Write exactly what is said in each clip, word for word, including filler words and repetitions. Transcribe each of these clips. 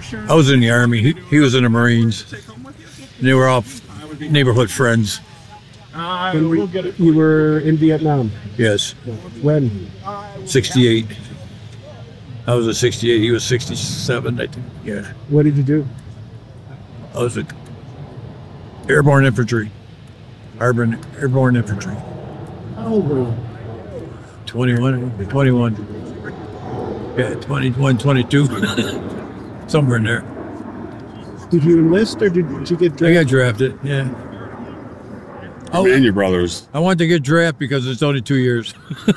I was in the Army. He, he was in the Marines. They were all neighborhood friends. When we, you were in Vietnam? Yes. When? sixty-eight. I was a sixty-eight. He was sixty-seven, I think. Yeah. What did you do? I was a airborne infantry. Airborne, airborne infantry. Oh, twenty-one. twenty-one. Yeah, twenty-one, twenty-two. Somewhere in there. did you enlist or did, did you get I drafted? got drafted, yeah. Oh, and your brothers. I wanted to get drafted because it's only two years.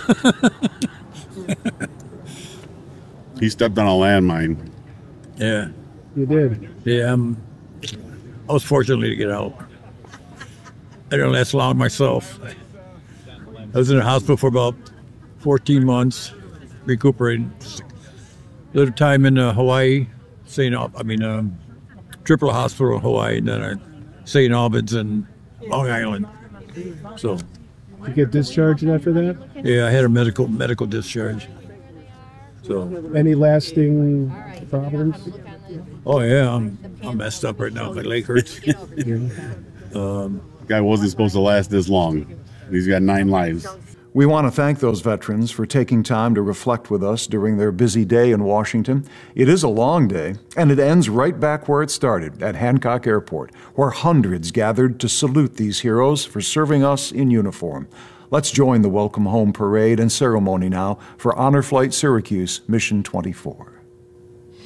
He stepped on a landmine. Yeah. You did. Yeah, um, I was fortunate to get out. I didn't last long myself. I was in the hospital for about fourteen months, recuperating. A little time in uh, Hawaii, Saint Al- I mean, um, Triple Hospital in Hawaii, and then I Saint Albans and Long Island. So, Did you get discharged after that? yeah, I had a medical medical discharge. So, Any lasting problems? oh yeah, I'm I'm messed up right now. My leg hurts. The guy wasn't supposed to last this long. He's got nine lives. We want to thank those veterans for taking time to reflect with us during their busy day in Washington. It is a long day, and it ends right back where it started, at Hancock Airport, where hundreds gathered to salute these heroes for serving us in uniform. Let's join the Welcome Home Parade and ceremony now for Honor Flight Syracuse Mission twenty-four.